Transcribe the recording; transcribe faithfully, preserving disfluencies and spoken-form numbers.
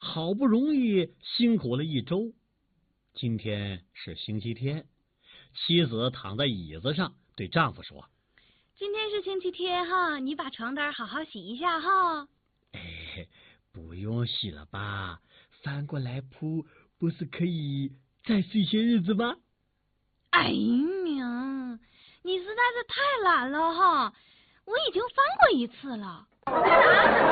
好不容易辛苦了一周，今天是星期天，妻子躺在椅子上对丈夫说： 今天是星期天哈，你把床单好好洗一下哈。 哎，不用洗了吧，翻过来铺不是可以再睡些日子吗？ 哎呀，你实在是太懒了哈，我已经翻过一次了。